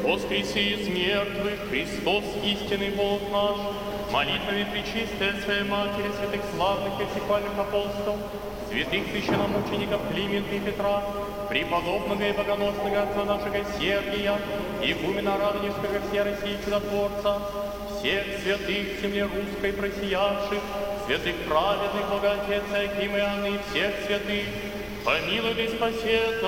воскреси из мертвых, Христос, истинный Бог наш, молитвами Пречистая Своей Матери, святых славных и всехвальных апостолов, святых священномучеников Климента и Петра, преподобного и богоносного отца нашего Сергия, игумена Радонежского всей России чудотворца, всех святых земле русской просиявших, святых праведных, благодетельных Акима и Иоанна и всех святых, помилуй и спаси